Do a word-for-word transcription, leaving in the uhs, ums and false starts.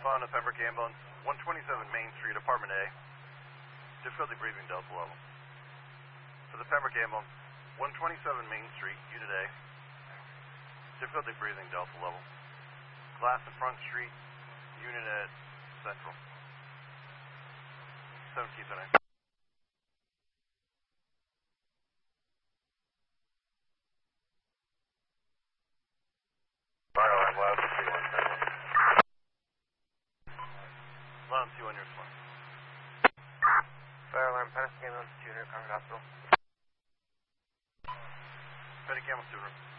respond to Pembroke Ambulance, one twenty-seven Main Street, Apartment A. Difficulty breathing, Delta level. For the Pembroke Ambulance, one twenty-seven Main Street, Unit A. Difficulty breathing, Delta level. Glass in Front Street, Unit at Central. seventeen tonight. Alarm two on your response. Fire alarm, Pentagon Ambulance, Junior, Concord Hospital. Pentagon Ambulance, two room.